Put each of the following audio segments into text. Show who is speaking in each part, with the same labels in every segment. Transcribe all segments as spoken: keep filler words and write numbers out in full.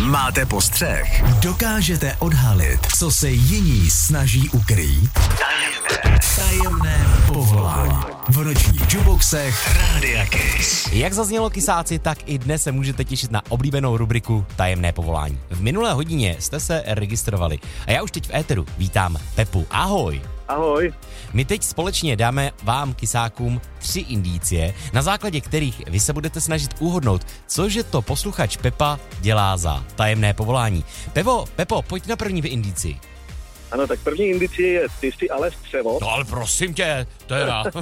Speaker 1: Máte postřeh? Dokážete odhalit, co se jiní snaží ukrýt? Tajemné, tajemné povolání. V nočních juboxech Rádia Kiss.
Speaker 2: Jak zaznělo, kysáci, tak i dnes se můžete těšit na oblíbenou rubriku Tajemné povolání. V minulé hodině jste se registrovali a já už teď v éteru vítám Pepu. Ahoj.
Speaker 3: Ahoj.
Speaker 2: My teď společně dáme vám, kysákům, tři indicie, na základě kterých vy se budete snažit uhodnout, cože to posluchač Pepa dělá za tajemné povolání. Pepo, Pepo, pojď na první indici.
Speaker 3: Ano, tak první indicie je, ty jsi ale střevo.
Speaker 2: No ale prosím tě, to je rád.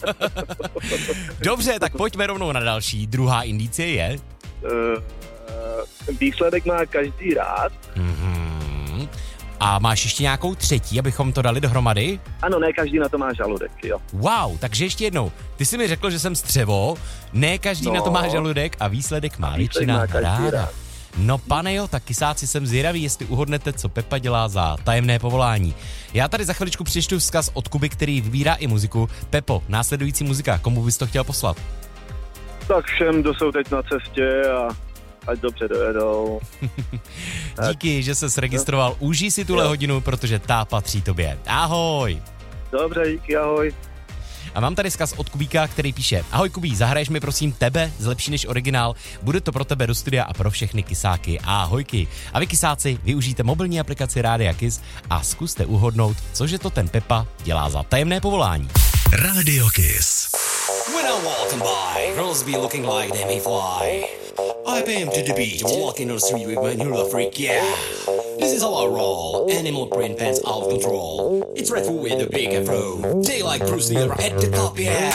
Speaker 2: Dobře, tak pojďme rovnou na další. Druhá indicie je?
Speaker 3: Uh, výsledek má každý rád.
Speaker 2: Mm-hmm. A máš ještě nějakou třetí, abychom to dali dohromady?
Speaker 3: Ano, ne každý na to má žaludek, jo.
Speaker 2: Wow, takže ještě jednou. Ty jsi mi řekl, že jsem střevo, ne každý no. na to má žaludek a výsledek má většina ráda. Rád. No pane jo, tak kysáci, jsem zvědavý, jestli uhodnete, co Pepa dělá za tajemné povolání. Já tady za chviličku přečtu vzkaz od Kuby, který vybírá i muziku. Pepo, následující muzika, komu bys to chtěl poslat?
Speaker 3: Tak všem, kdo jsou teď na cestě a ať dobře dojedou.
Speaker 2: Díky, že ses registroval. Užij si tuhle jo. hodinu, protože ta patří tobě. Ahoj.
Speaker 3: Dobře, díky, ahoj.
Speaker 2: A mám tady vzkaz od Kubíka, který píše: Ahoj Kubí, zahraješ mi prosím tebe, zlepší než originál, bude to pro tebe do studia a pro všechny kysáky. Ahojky. A vy kysáci, využijte mobilní aplikaci Rádia Kiss a zkuste uhodnout, cože to ten Pepa dělá za tajemné povolání.
Speaker 1: Radio Kiss.
Speaker 4: When I'm walking by, girls be looking like they may fly. I bam to the beat, walking on the street with my new freak, yeah. This is how I roll, animal print pants out of control. It's Red Food with a big afro. They like Bruce Lee, at the top, yeah.